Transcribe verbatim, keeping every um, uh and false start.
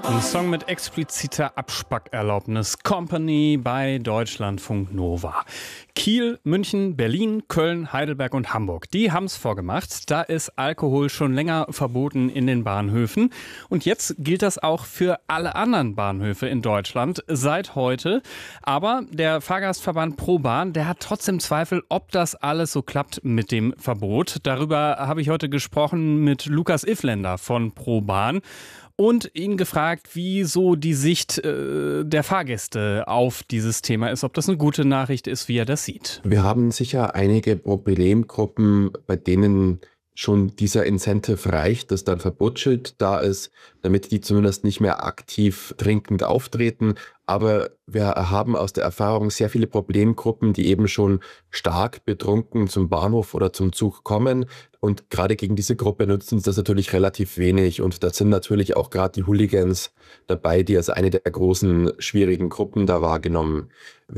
Ein Song mit expliziter Abspackerlaubnis. Company bei Deutschlandfunk Nova. Kiel, München, Berlin, Köln, Heidelberg und Hamburg. Die haben's vorgemacht. Da ist Alkohol schon länger verboten in den Bahnhöfen. Und jetzt gilt das auch für alle anderen Bahnhöfe in Deutschland seit heute. Aber der Fahrgastverband ProBahn, der hat trotzdem Zweifel, ob das alles so klappt mit dem Verbot. Darüber habe ich heute gesprochen mit Lukas Iffländer von ProBahn und ihn gefragt, wie so die Sicht äh, der Fahrgäste auf dieses Thema ist, ob das eine gute Nachricht ist, wie er das sieht. Wir haben sicher einige Problemgruppen, bei denen schon dieser Incentive reicht, dass da ein Verbotsschild da ist, damit die zumindest nicht mehr aktiv trinkend auftreten. Aber wir haben aus der Erfahrung sehr viele Problemgruppen, die eben schon stark betrunken zum Bahnhof oder zum Zug kommen. Und gerade gegen diese Gruppe nützen sie das natürlich relativ wenig. Und da sind natürlich auch gerade die Hooligans dabei, die als eine der großen schwierigen Gruppen da wahrgenommen werden.